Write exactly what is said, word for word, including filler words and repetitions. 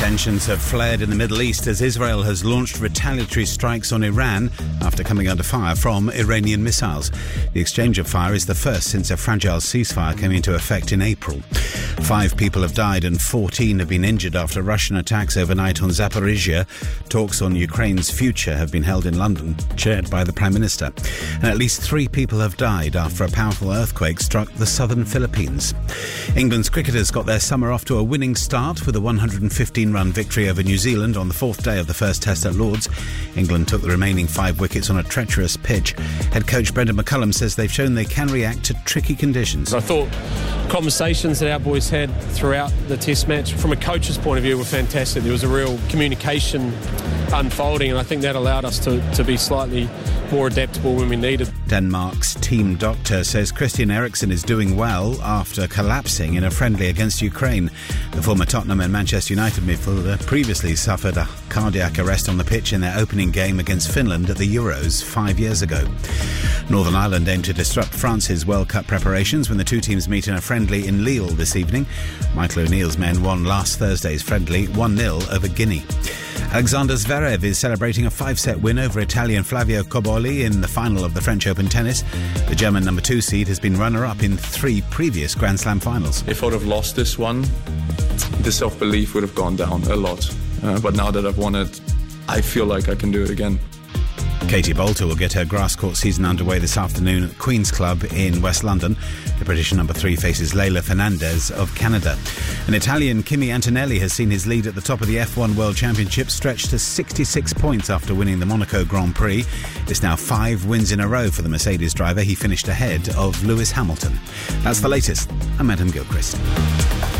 Tensions have flared in the Middle East as Israel has launched retaliatory strikes on Iran after coming under fire from Iranian missiles. The exchange of fire is the first since a fragile ceasefire came into effect in April. Five people have died and fourteen have been injured after Russian attacks overnight on Zaporizhia. Talks on Ukraine's future have been held in London, chaired by the Prime Minister. And at least three people have died after a powerful earthquake struck the southern Philippines. England's cricketers got their summer off to a winning start with a one hundred fifteen run victory over New Zealand on the fourth day of the first test at Lord's. England took the remaining five wickets on a treacherous pitch. Head coach Brendan McCullum says they've shown they can react to tricky conditions. I thought conversations that our boys had throughout the test match from a coach's point of view were fantastic. There was a real communication unfolding, and I think that allowed us to, to be slightly more adaptable when we needed. Denmark's team doctor says Christian Eriksen is doing well after collapsing in a friendly against Ukraine. The former Tottenham and Manchester United midfielder previously suffered a cardiac arrest on the pitch in their opening game against Finland at the Euros five years ago. Northern Ireland aim to disrupt France's World Cup preparations when the two teams meet in a friendly in Lille this evening. Michael O'Neill's men won last Thursday's friendly one nil over Guinea. Alexander Zverev is celebrating a five-set win over Italian Flavio Cobolli in the final of the French Open tennis. The German number two seed has been runner-up in three previous Grand Slam finals. If I would have lost this one, the self-belief would have gone down a lot. Uh, but now that I've won it, I feel like I can do it again. Katie Boulter will get her grass court season underway this afternoon at Queen's Club in West London. The British number three faces Leila Fernandez of Canada. An Italian Kimi Antonelli has seen his lead at the top of the F one World Championship stretched to sixty-six points after winning the Monaco Grand Prix. It's now five wins in a row for the Mercedes driver. He finished ahead of Lewis Hamilton. That's the latest. I'm Adam Gilchrist.